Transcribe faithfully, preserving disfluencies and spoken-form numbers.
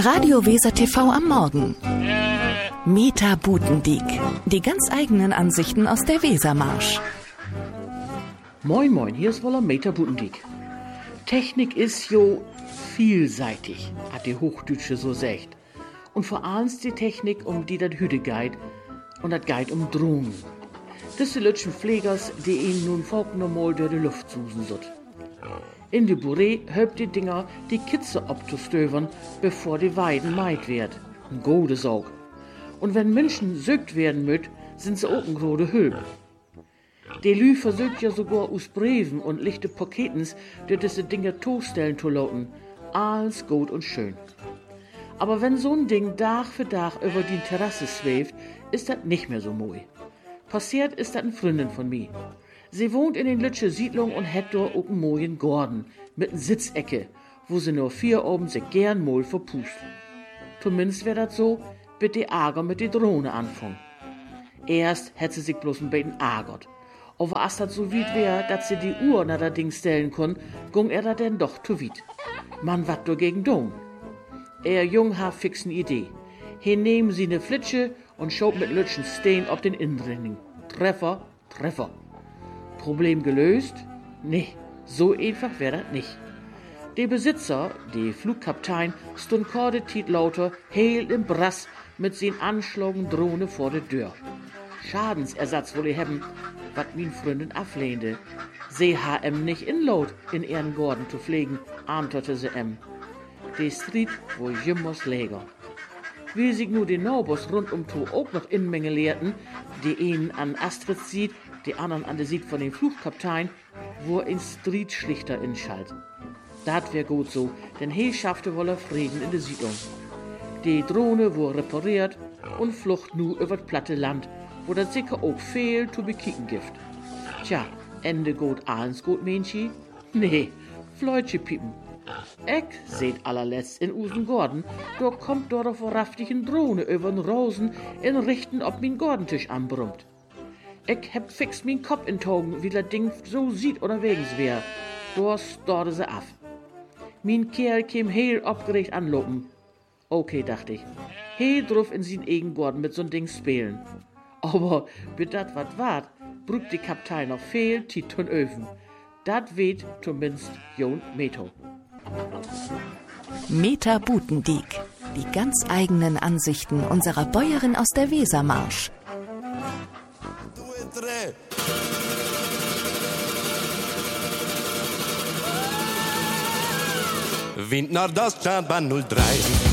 Radio Weser T V am Morgen. Meta Butendiek. Die ganz eigenen Ansichten aus der Wesermarsch. Moin moin, hier ist wohl Meta Butendiek. Technik ist jo vielseitig, hat die Hochdütsche so sagt. Und vor allem die Technik, um die das Hütte geht, und das geht um Drohnen. Das sind die Lütschen Pflegers, die ihnen nun folk normal durch die Luft susen sut. In die Bourrée höbt die Dinger die Kitze abzustöbern, bevor die Weiden meid wird. Ein gode Saug. Und wenn Menschen sögt werden müt, sind sie auch ein grode Hülp. Die Lü versögt ja sogar aus Breven und lichte Paketens, die diese Dinger toaststellen zu lauten. Alles gut und schön. Aber wenn so ein Ding Tag für Tag über die Terrasse schwebt, ist das nicht mehr so moi. Passiert ist das eine Freundin von mir. Sie wohnt in den Lütsche Siedlung und hat dort auch einen mojen Gorden mit einer Sitzecke, wo sie nur vier oben sich gern mal verpust. Zumindest wär das so, bis die Ager mit die Drohne anfangen. Erst hätt sie sich bloß ein bisschen ärgert. Aber als das so weit wär, dass sie die Uhr nach das Ding stellen kon, gung er da denn doch zu weit. Man wat do gegen Dong. Er jung ha fix ne Idee. Hier nehmen sie ne Flitsche und schob mit Lütschen Steen ob den Innenring. Treffer, Treffer. Problem gelöst? Nee, so einfach wär das nicht. Der Besitzer, der Flugkaptein, stund korde Tiet lauter, heil im Brass mit sin anschlagen Drohne vor der Tür. Schadensersatz wolle hebben, wat min Freundin ablehnte. Sie ha em nicht inlaut, in ihren Gorden zu pflegen, antwortete sie em. Die Street wo jimmers Läger. Wie sich nur die Naubers rund um to auch noch Inmenge lehrten, die einen an Astrid sieht, die anderen an der Sieg von dem Flugkaptein, wo in Street schlichter inschalt. Dat wär gut so, denn he schaffte wolle Frieden in der Siedlung. Die Drohne wurde repariert und flucht nu über das platte Land, wo das sicher auch viel zu bekicken gibt. Tja, Ende gut ahns gut, Menschi? Nee, Fleutche piepen. Eck seht allerletzt in usen Gorden, da kommt dort auf raftigen Drohne übern Rosen in Richten ob min Gordentisch anbrummt. Eck heb fix min Kopf in Togen, wie das Ding so sieht oder wegens wär. Da storte se af. Min Kerl käm heel abgeregt anlopen. Okay, dachte ich. He drauf in sin egen Gorden mit so'n Ding spielen. Aber bis dat wat wart, brügt die Kaptein noch viel Tiet von Öfen. Dat weht zumindest Jon Meto. Meta Butendiek. Die ganz eigenen Ansichten unserer Bäuerin aus der Wesermarsch. Wind naar das Stadtbahn null drei.